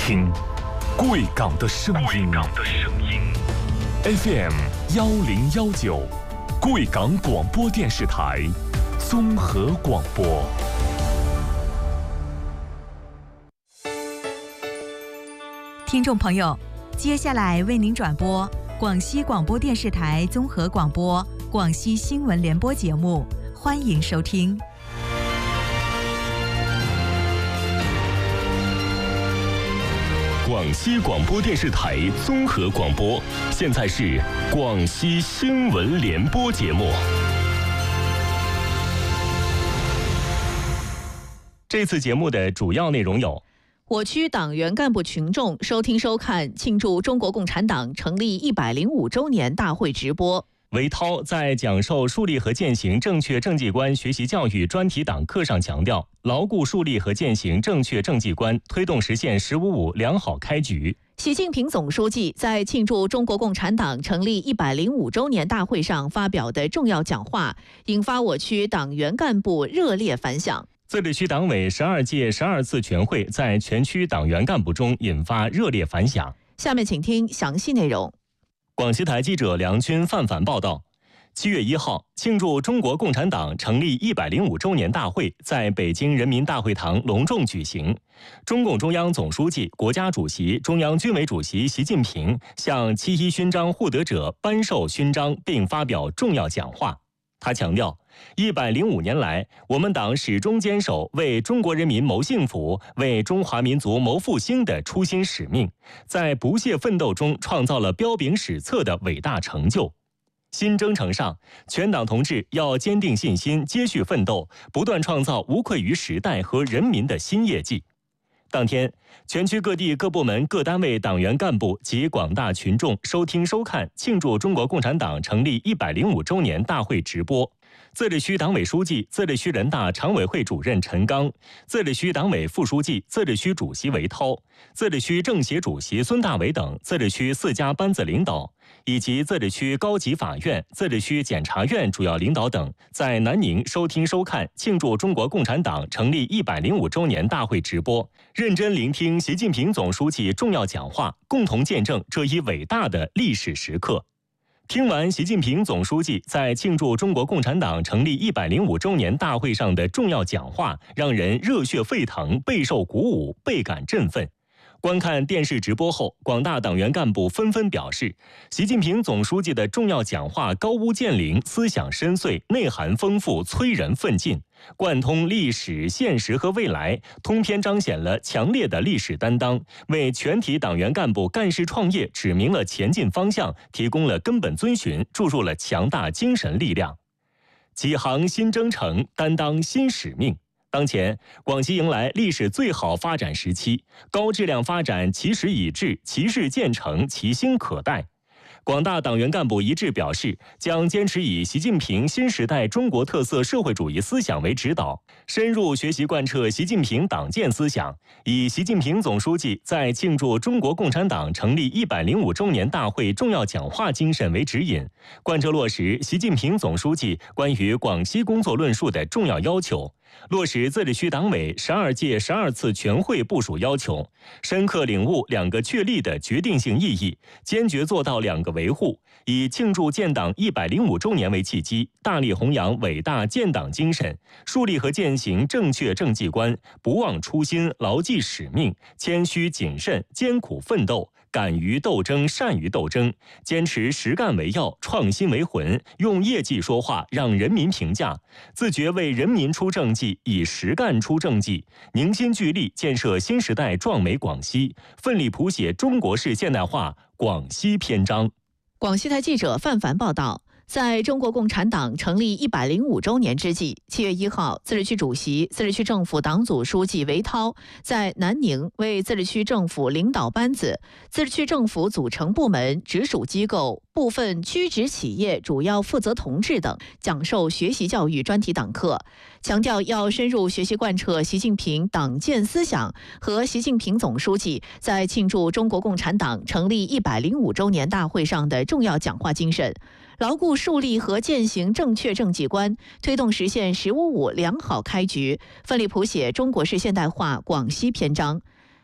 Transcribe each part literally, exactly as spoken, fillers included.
听贵港的声音。F M 幺零幺九，贵港广播电视台综合广播。 听众朋友，接下来为您转播广西广播电视台综合广播广西新闻联播节目，欢迎收听。 广西广播电视台综合广播，现在是广西新闻联播节目。这次节目的主要内容有： 我区党员干部群众收听收看庆祝中国共产党成立一百零五周年大会直播。 韦涛在讲授树立和践行正确政绩观学习教育专题党课上强调，牢固树立和践行正确政绩观，推动实现“十五五”良好开局。 习近平总书记在庆祝中国共产党成立一百零五周年大会上发表的重要讲话，引发我区党员干部热烈反响。 自治区党委十二届十二次全会在全区党员干部中引发热烈反响。 下面请听详细内容。 广西台记者梁军范反报道，七月一号，庆祝中国共产党成立一百零五周年大会在北京人民大会堂隆重举行。中共中央总书记、国家主席、中央军委主席习近平向七一勋章获得者颁授勋章并发表重要讲话。他强调，一百零五年来，我们党始终坚守为中国人民谋幸福、为中华民族谋复兴的初心使命，在不懈奋斗中创造了彪炳史册的伟大成就。新征程上，全党同志要坚定信心，接续奋斗，不断创造无愧于时代和人民的新业绩。当天，全区各地各部门各单位党员干部及广大群众收听收看庆祝中国共产党成立一百零五周年大会直播。自治区党委书记、自治区人大常委会主任陈刚，自治区党委副书记、自治区主席韦涛，自治区政协主席孙大伟等自治区四家班子领导，以及自治区高级法院、自治区检察院主要领导等，在南宁收听收看庆祝中国共产党成立一百零五周年大会直播，认真聆听习近平总书记重要讲话，共同见证这一伟大的历史时刻。听完习近平总书记在庆祝中国共产党成立一百零五周年大会上的重要讲话，让人热血沸腾，备受鼓舞，倍感振奋。观看电视直播后，广大党员干部纷纷表示，习近平总书记的重要讲话高屋建瓴，思想深邃，内涵丰富，催人奋进，贯通历史、现实和未来，通篇彰显了强烈的历史担当，为全体党员干部干事创业指明了前进方向，提供了根本遵循，注入了强大精神力量。启航新征程，担当新使命。当前，广西迎来历史最好发展时期，高质量发展其时已至，其势渐成，其兴可待。广大党员干部一致表示，将坚持以习近平新时代中国特色社会主义思想为指导，深入学习贯彻习近平党建思想，以习近平总书记在庆祝中国共产党成立一百零五周年大会重要讲话精神为指引，贯彻落实习近平总书记关于广西工作论述的重要要求，落实自治区党委十二届十二次全会部署要求，深刻领悟两个确立的决定性意义，坚决做到两个维护，以庆祝建党一百零五周年为契机，大力弘扬伟大建党精神，树立和践行正确政绩观，不忘初心，牢记使命，谦虚谨慎，艰苦奋斗，敢于斗争，善于斗争，坚持实干为要，创新为魂，用业绩说话，让人民评价，自觉为人民出政绩，以实干出政绩，凝心聚力建设新时代壮美广西，奋力谱写中国式现代化广西篇章。 广西台记者范凡报道。在中国共产党成立一百零五周年之际，七月一号，自治区主席、自治区政府党组书记韦涛在南宁为自治区政府领导班子、自治区政府组成部门、直属机构、部分区直企业主要负责同志等讲授学习教育专题党课，强调要深入学习贯彻习近平党建思想和习近平总书记在庆祝中国共产党成立一百零五周年大会上的重要讲话精神，牢固树立和践行正确政绩观，推动实现“十五五”良好开局，奋力谱写中国式现代化广西篇章。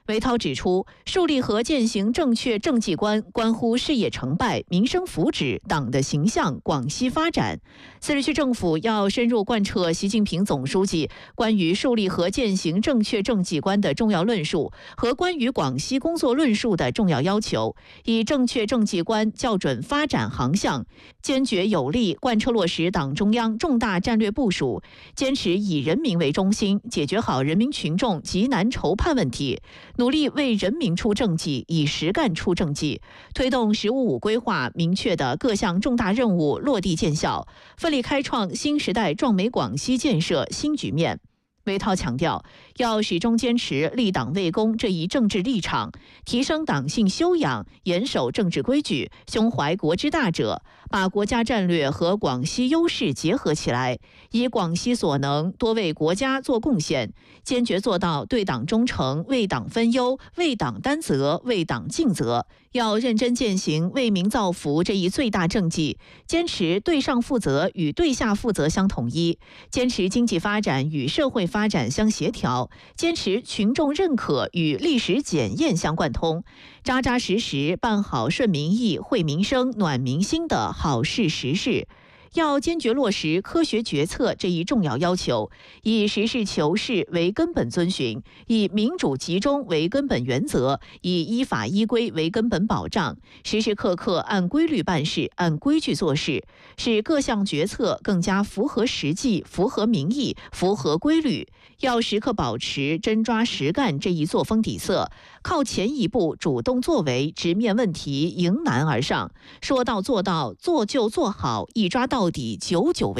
韦涛指出，树立和践行正确政绩观，关乎事业成败、民生福祉、党的形象、广西发展。自治区政府要深入贯彻习近平总书记关于树立和践行正确政绩观的重要论述和关于广西工作论述的重要要求，以正确政绩观校准发展航向，坚决有力贯彻落实党中央重大战略部署，坚持以人民为中心，解决好人民群众急难愁盼问题，努力为人民出政绩，以实干出政绩，推动“十五五”规划明确的各项重大任务落地见效，奋力开创新时代壮美广西建设新局面。韦涛强调，要始终坚持立党为公这一政治立场，提升党性修养，严守政治规矩，胸怀国之大者，把国家战略和广西优势结合起来，以广西所能多为国家做贡献，坚决做到对党忠诚、为党分忧、为党担责、为党尽责。要认真践行为民造福这一最大政绩，坚持对上负责与对下负责相统一，坚持经济发展与社会发展相协调，坚持群众认可与历史检验相贯通，扎扎实实办好顺民意、惠民生、暖民心的好事实事。要坚决落实科学决策这一重要要求，以实事求是为根本遵循，以民主集中为根本原则，以依法依规为根本保障，时时刻刻按规律办事，按规矩做事，使各项决策更加符合实际、符合民意、符合规律。要时刻保持真抓实干这一作风底色，靠前一步，主动作为，直面问题，迎难而上，说到做到，做就做好，一抓到底，久久为